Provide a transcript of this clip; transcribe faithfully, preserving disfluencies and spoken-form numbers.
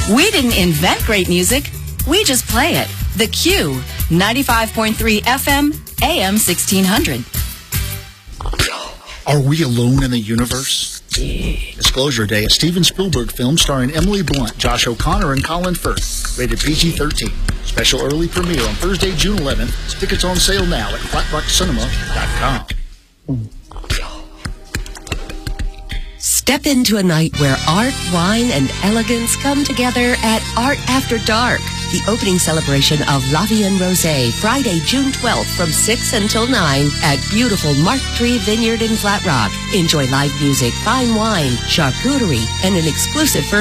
We didn't invent great music. We just play it. The Q, ninety-five point three F M, A M sixteen hundred. Are we alone in the universe? Disclosure Day, a Steven Spielberg film starring Emily Blunt, Josh O'Connor, and Colin Firth. Rated P G thirteen. Special early premiere on Thursday, June eleventh. Tickets on sale now at flat rock cinema dot com. Step into a night where art, wine, and elegance come together at Art After Dark, the opening celebration of La Vie en Rosé, Friday, June twelfth from six until nine at beautiful Mark Tree Vineyard in Flat Rock. Enjoy live music, fine wine, charcuterie, and an exclusive